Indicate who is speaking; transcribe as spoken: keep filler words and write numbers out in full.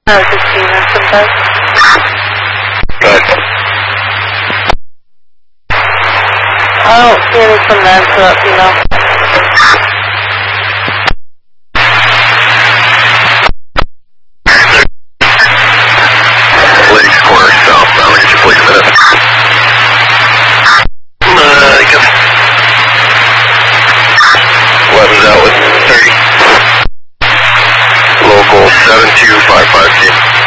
Speaker 1: Uh, sixteen, that's some best.
Speaker 2: Good.
Speaker 1: I don't see any command for that female.
Speaker 2: Ladies corner south, now we'll get you please a minute. Uh, I guess. eleven's out with thirty. Local seven two five five team.